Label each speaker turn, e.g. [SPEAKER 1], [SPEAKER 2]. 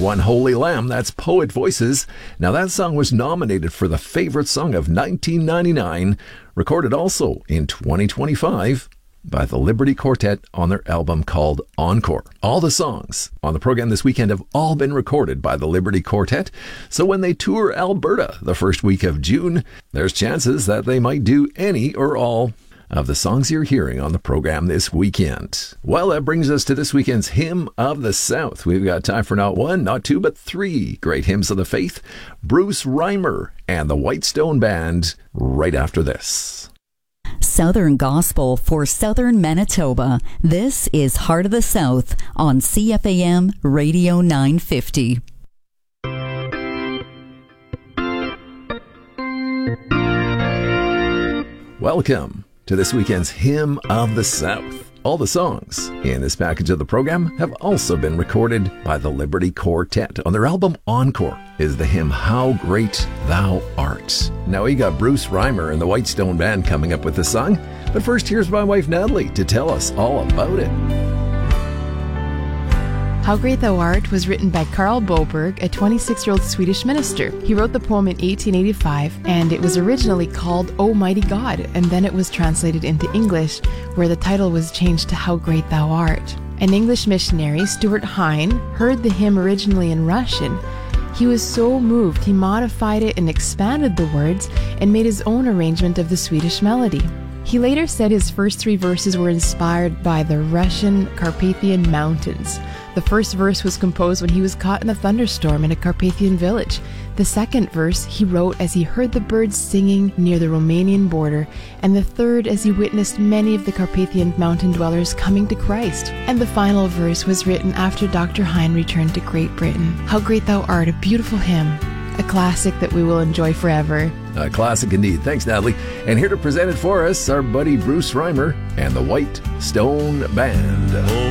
[SPEAKER 1] One Holy Lamb, that's Poet Voices. Now that song was nominated for the Favorite Song of 1999, recorded also in 2025 by the Liberty Quartet on their album called Encore. All the songs on the program this weekend have all been recorded by the Liberty Quartet, so when they tour Alberta the first week of June, there's chances that they might do any or all of the songs you're hearing on the program this weekend. Well, that brings us to this weekend's Hymn of the South. We've got time for not one, not two, but three great hymns of the faith. Bruce Reimer and the Whitestone Band right after this.
[SPEAKER 2] Southern Gospel for Southern Manitoba. This is Heart of the South on CFAM Radio 950.
[SPEAKER 1] Welcome to this weekend's Hymn of the South. All the songs in this package of the program have also been recorded by the Liberty Quartet. On their album Encore is the hymn How Great Thou Art. Now we got Bruce Reimer and the Whitestone Band coming up with the song, but first here's my wife Natalie to tell us all about it.
[SPEAKER 3] How Great Thou Art was written by Carl Boberg, a 26-year-old Swedish minister. He wrote the poem in 1885, and it was originally called O Mighty God, and then it was translated into English, where the title was changed to How Great Thou Art. An English missionary, Stuart Hine, heard the hymn originally in Russian. He was so moved, he modified it and expanded the words and made his own arrangement of the Swedish melody. He later said his first three verses were inspired by the Russian Carpathian Mountains. The first verse was composed when he was caught in a thunderstorm in a Carpathian village. The second verse he wrote as he heard the birds singing near the Romanian border, and the third as he witnessed many of the Carpathian mountain dwellers coming to Christ. And the final verse was written after Dr. Hine returned to Great Britain. How Great Thou Art, a beautiful hymn, a classic that we will enjoy forever.
[SPEAKER 1] A classic indeed. Thanks, Natalie. And here to present it for us, our buddy Bruce Reimer and the Whitestone Band.